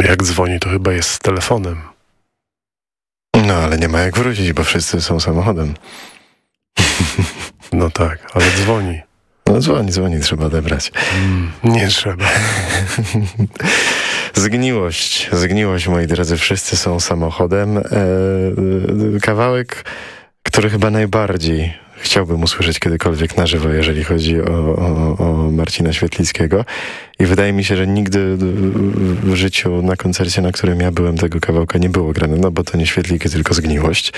Jak dzwoni, to chyba jest z telefonem. No, ale nie ma jak wrócić, bo wszyscy są samochodem. No tak, ale dzwoni. No dzwoni, trzeba odebrać. Nie trzeba. Zgniłość, moi drodzy, wszyscy są samochodem. Kawałek, który chyba najbardziej chciałbym usłyszeć kiedykolwiek na żywo, jeżeli chodzi o Marcina Świetlickiego. I wydaje mi się, że nigdy w życiu na koncercie, na którym ja byłem, tego kawałka nie było grane, no bo to nie Świetliki, tylko Zgniłość.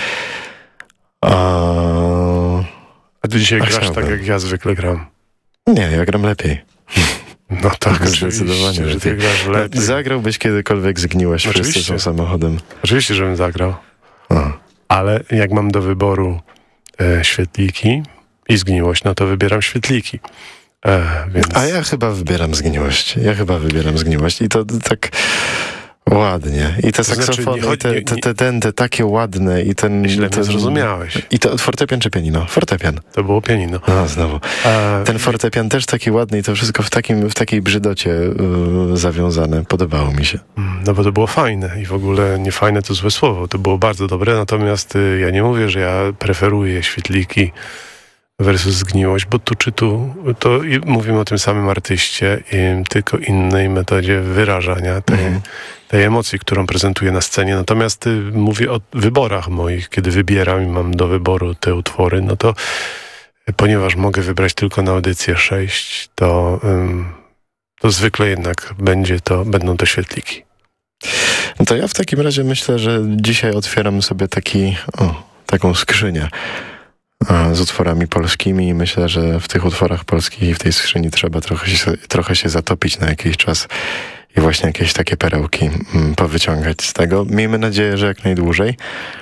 A ty dzisiaj grasz tak, jak ja zwykle gram? Nie, ja gram lepiej. No tak, zdecydowanie, że ty grasz lepiej. Zagrałbyś kiedykolwiek Zgniłość, wszyscy są samochodem. Oczywiście, żebym zagrał. Ale jak mam do wyboru Świetliki i Zgniłość, no to wybieram Świetliki. Więc... A ja chyba wybieram Zgniłość. I to tak ładnie. I te saksofony, te takie ładne. I ten... Źle mnie zrozumiałeś. I to fortepian czy pianino? Fortepian. To było pianino. A, znowu. Ten fortepian też taki ładny i to wszystko w takiej brzydocie zawiązane. Podobało mi się. No bo to było fajne i w ogóle nie fajne to złe słowo. To było bardzo dobre, natomiast ja nie mówię, że ja preferuję Świetliki versus Zgniłość, bo tu to mówimy o tym samym artyście, tylko innej metodzie wyrażania tej emocji, którą prezentuję na scenie. Natomiast mówię o wyborach moich, kiedy wybieram i mam do wyboru te utwory, no to ponieważ mogę wybrać tylko na audycję 6, to zwykle jednak będą to Świetliki. No to ja w takim razie myślę, że dzisiaj otwieram sobie taką skrzynię z utworami polskimi i myślę, że w tych utworach polskich i w tej skrzyni trzeba trochę się zatopić na jakiś czas i właśnie jakieś takie perełki powyciągać z tego. Miejmy nadzieję, że jak najdłużej,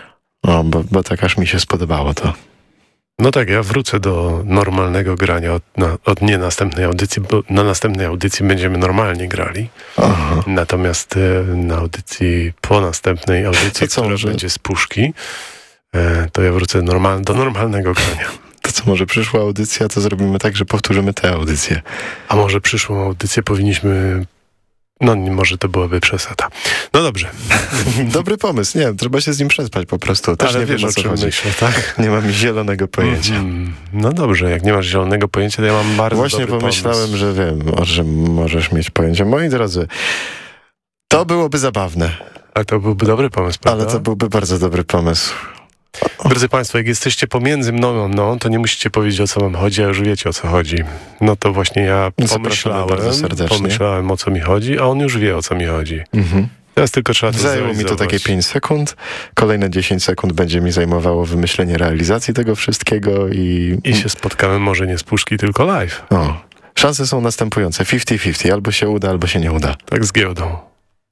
bo tak aż mi się spodobało to. No tak, ja wrócę do normalnego grania od nie następnej audycji, bo na następnej audycji będziemy normalnie grali. Aha. Natomiast na audycji po następnej audycji, która będzie z puszki, to ja wrócę do normalnego grania. To co, może przyszła audycja, to zrobimy tak, że powtórzymy tę audycję. A może przyszłą audycję powinniśmy... No, może to byłaby przesada. No dobrze. Dobry pomysł. Nie, trzeba się z nim przespać po prostu. Też ale nie wiesz, wiem, o co chodzi. myślę, tak? Nie mam zielonego pojęcia. No dobrze, jak nie masz zielonego pojęcia, to ja mam bardzo Właśnie dobry pomyślałem, pomysł. że wiem, że możesz mieć pojęcie. Moi drodzy, to byłoby zabawne. Ale to byłby dobry pomysł, prawda? Ale to byłby bardzo dobry pomysł. Drodzy Państwo, jak jesteście pomiędzy mną a mną, to nie musicie powiedzieć, o co wam chodzi, a już wiecie, o co chodzi. No to właśnie ja pomyślałem, o co mi chodzi, a on już wie, o co mi chodzi. Teraz tylko trzeba to zajęło mi to takie 5 sekund. Kolejne 10 sekund będzie mi zajmowało wymyślenie realizacji tego wszystkiego i się spotkamy może nie z puszki, tylko live. Szanse są następujące. 50-50. Albo się uda, albo się nie uda. Tak z giełdą.